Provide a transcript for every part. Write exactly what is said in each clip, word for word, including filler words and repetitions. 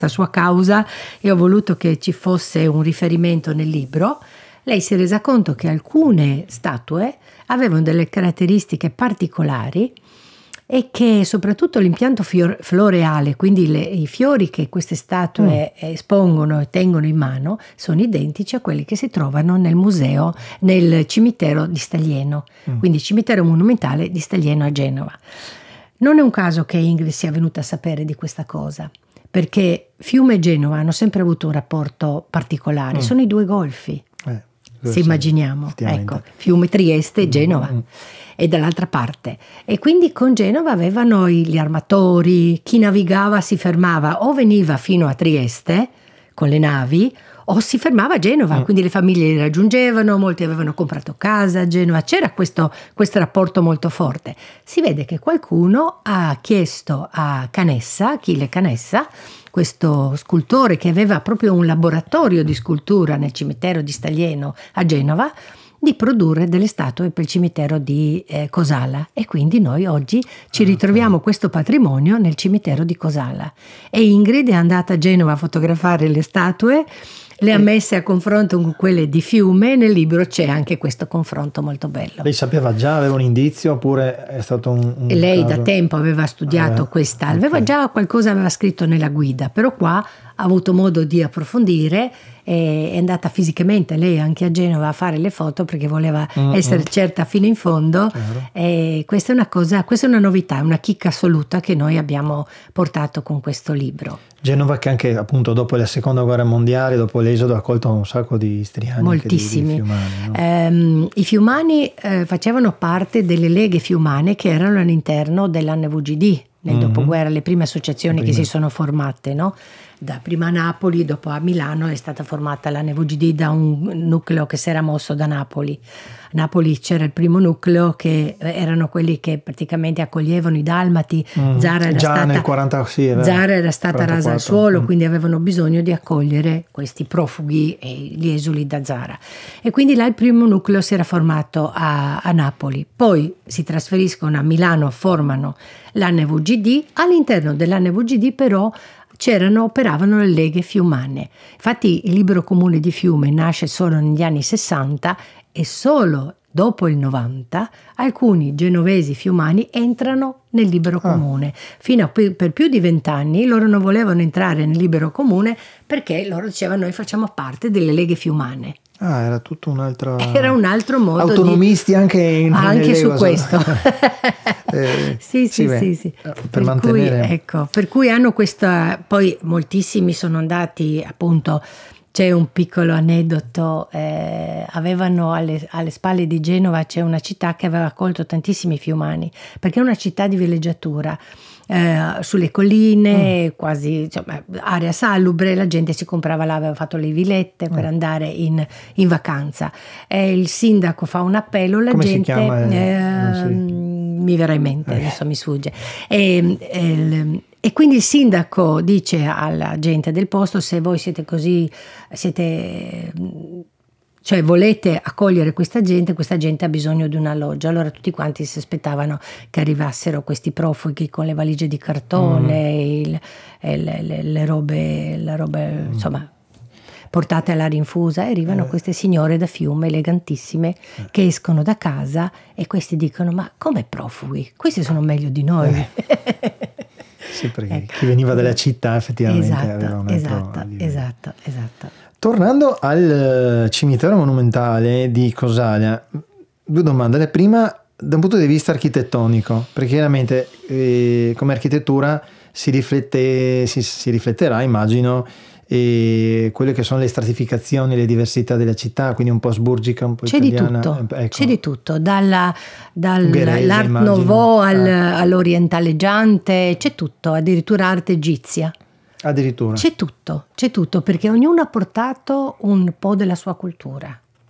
sua causa e ho voluto che ci fosse un riferimento nel libro. Lei si è resa conto che alcune statue avevano delle caratteristiche particolari e che soprattutto l'impianto fior- floreale, quindi le, i fiori che queste statue mm. espongono e tengono in mano, sono identici a quelli che si trovano nel museo, nel cimitero di Staglieno, mm. quindi cimitero monumentale di Staglieno a Genova. Non è un caso che Ingrid sia venuta a sapere di questa cosa, perché Fiume e Genova hanno sempre avuto un rapporto particolare, mm. sono i due golfi. Eh. Se immaginiamo, ecco, Fiume, Trieste e Genova, mm-hmm. e dall'altra parte. E quindi con Genova avevano gli armatori, chi navigava si fermava o veniva fino a Trieste con le navi o si fermava a Genova, mm. quindi le famiglie li raggiungevano, molti avevano comprato casa a Genova, c'era questo, questo rapporto molto forte. Si vede che qualcuno ha chiesto a Canessa, Achille Canessa, questo scultore che aveva proprio un laboratorio di scultura nel cimitero di Staglieno a Genova, di produrre delle statue per il cimitero di eh, Cosala, e quindi noi oggi ci ritroviamo questo patrimonio nel cimitero di Cosala. E Ingrid è andata a Genova a fotografare le statue, le ha messe a confronto con quelle di Fiume, e nel libro c'è anche questo confronto molto bello. Lei sapeva già, aveva un indizio, oppure è stato un, un e lei caso? Da tempo aveva studiato eh, questa, aveva okay. già qualcosa aveva scritto nella guida, però qua ha avuto modo di approfondire, e è andata fisicamente lei anche a Genova a fare le foto perché voleva mm-hmm. essere certa fino in fondo. Chiaro. E questa è una cosa, questa è una novità, una chicca assoluta che noi abbiamo portato con questo libro. Genova che anche appunto dopo la seconda guerra mondiale, dopo l'esodo, ha accolto un sacco di istriani, moltissimi. Di, di fiumani, no? ehm, I fiumani eh, facevano parte delle leghe fiumane che erano all'interno dell'N V G D nel mm-hmm. dopoguerra, le prime associazioni prima. che si sono formate, no? Da prima a Napoli, dopo a Milano è stata formata l'N V G D da un nucleo che si era mosso da Napoli. A Napoli c'era il primo nucleo che erano quelli che praticamente accoglievano i dalmati. Mm. Zara era Già stata, nel quaranta, sì, Zara era stata quarantaquattro. Rasa al suolo, mm. quindi avevano bisogno di accogliere questi profughi e gli esuli da Zara. E quindi là il primo nucleo si era formato a, a Napoli. Poi si trasferiscono a Milano, formano l'N V G D. All'interno dell'N V G D però c'erano, operavano le leghe fiumane. Infatti il Libero Comune di Fiume nasce solo negli anni sessanta e solo dopo il novanta alcuni genovesi fiumani entrano nel Libero ah. Comune. Fino a per più di vent'anni loro non volevano entrare nel Libero Comune perché loro dicevano noi facciamo parte delle leghe fiumane. Ah, era tutto un altro era un altro modo autonomisti di... anche in anche su questo. eh, sì, sì, sì, sì, sì. Per, per mantenere cui, ecco, per cui hanno questa, poi moltissimi sono andati, appunto, c'è un piccolo aneddoto, eh, avevano alle, alle spalle di Genova c'è una città che aveva accolto tantissimi fiumani, perché è una città di villeggiatura. Eh, sulle colline, mm. quasi insomma, area salubre, la gente si comprava là, aveva fatto le villette per mm. andare in, in vacanza. Eh, il sindaco fa un appello, la Come gente si chiama? Eh, so. mi verrà in mente, eh. adesso mi sfugge. E, e, e quindi il sindaco dice alla gente del posto: se voi siete così, siete... cioè volete accogliere questa gente, questa gente ha bisogno di un alloggio. Allora tutti quanti si aspettavano che arrivassero questi profughi con le valigie di cartone, mm. il, le, le, le robe, le robe mm. insomma portate alla rinfusa, e arrivano eh. queste signore da Fiume elegantissime eh. che escono da casa e questi dicono: ma come profughi? Questi sono meglio di noi. Eh. Sì, perché ecco. chi veniva dalla città effettivamente esatto, aveva un esatto, altro esatto, esatto. Tornando al cimitero monumentale di Cosala, due domande. La prima, da un punto di vista architettonico, perché chiaramente eh, come architettura si, riflette, si, si rifletterà, immagino, eh, quelle che sono le stratificazioni, le diversità della città, quindi un po' asburgica, un po' c'è italiana. Di tutto, ecco. C'è di tutto, dalla, Ungherese, dall'art immagino. nouveau al, eh. all'orientaleggiante, c'è tutto, addirittura arte egizia. Addirittura. C'è tutto, c'è tutto, perché ognuno ha portato un po' della sua cultura. Mm.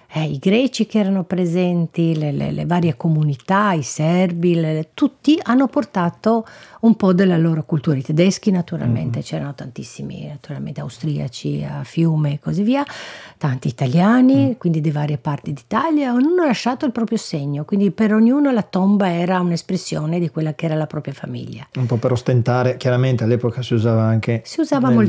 eh, i greci che erano presenti, le, le, le varie comunità, i serbi, le, tutti hanno portato un po' della loro cultura. I tedeschi naturalmente, mm-hmm. c'erano tantissimi, naturalmente austriaci a Fiume e così via, tanti italiani, mm. quindi di varie parti d'Italia, ognuno ha lasciato il proprio segno, quindi per ognuno la tomba era un'espressione di quella che era la propria famiglia. Un po' per ostentare, chiaramente all'epoca si usava anche si usava nel,